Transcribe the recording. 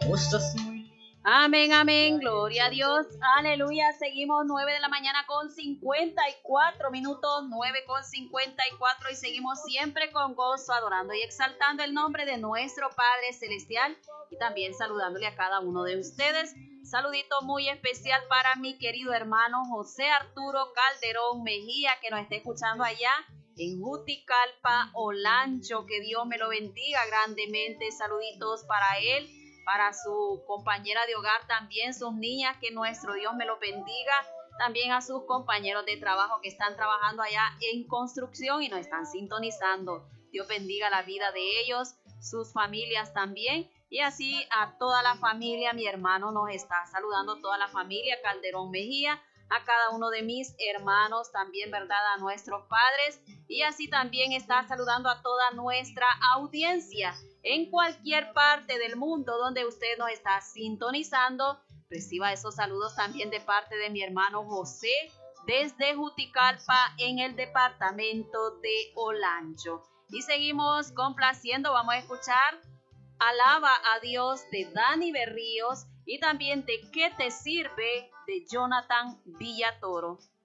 cosas muy lindas. Amén, amén, gloria a Dios, aleluya. Seguimos 9 de la mañana con 54 minutos, 9 con 54, y seguimos siempre con gozo, adorando y exaltando el nombre de nuestro Padre Celestial, y también saludándole a cada uno de ustedes. Saludito muy especial para mi querido hermano José Arturo Calderón Mejía, que nos está escuchando allá en Juticalpa, Olancho. Que Dios me lo bendiga grandemente. Saluditos para él, para su compañera de hogar también, sus niñas, que nuestro Dios me lo bendiga. También a sus compañeros de trabajo que están trabajando allá en construcción y nos están sintonizando. Dios bendiga la vida de ellos, sus familias también. Y así a toda la familia, mi hermano nos está saludando, toda la familia Calderón Mejía, a cada uno de mis hermanos también, ¿verdad? A nuestros padres. Y así también está saludando a toda nuestra audiencia en cualquier parte del mundo donde usted nos está sintonizando. Reciba esos saludos también de parte de mi hermano José desde Juticalpa en el departamento de Olancho. Y seguimos complaciendo, vamos a escuchar Alaba a Dios de Dani Berríos y también de ¿Qué te sirve? De Jonathan Villatoro.